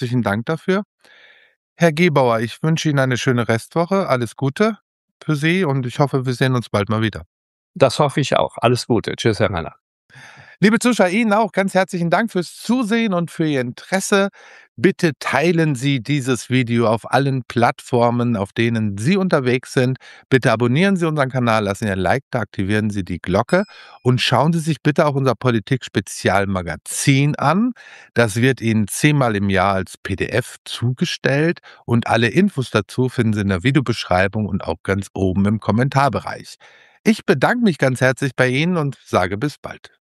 herzlichen Dank dafür. Herr Gebauer, ich wünsche Ihnen eine schöne Restwoche. Alles Gute für Sie und ich hoffe, wir sehen uns bald mal wieder. Das hoffe ich auch. Alles Gute. Tschüss, Herr Renner. Liebe Zuschauer, Ihnen auch ganz herzlichen Dank fürs Zusehen und für Ihr Interesse. Bitte teilen Sie dieses Video auf allen Plattformen, auf denen Sie unterwegs sind. Bitte abonnieren Sie unseren Kanal, lassen Sie ein Like da, aktivieren Sie die Glocke und schauen Sie sich bitte auch unser Politik-Spezialmagazin an. Das wird Ihnen 10-mal im Jahr als PDF zugestellt und alle Infos dazu finden Sie in der Videobeschreibung und auch ganz oben im Kommentarbereich. Ich bedanke mich ganz herzlich bei Ihnen und sage bis bald.